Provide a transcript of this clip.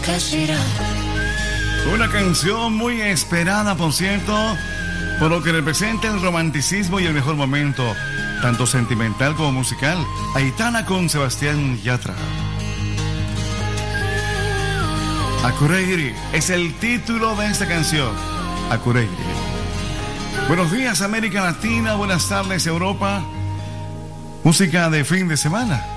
Una canción muy esperada, por cierto, por lo que representa el romanticismo y el mejor momento, tanto sentimental como musical. Aitana con Sebastián Yatra. Acureiri es el título de esta canción. Acureiri. Buenos días, América Latina. Buenas tardes, Europa. Música de fin de semana.